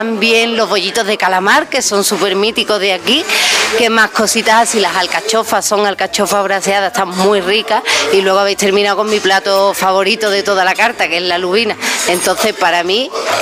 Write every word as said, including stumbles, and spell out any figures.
También los bollitos de calamar, que son súper míticos de aquí. Que más cositas así, las alcachofas, son alcachofas braseadas, están muy ricas. Y luego habéis terminado con mi plato favorito de toda la carta, que es la lubina. Entonces, para mí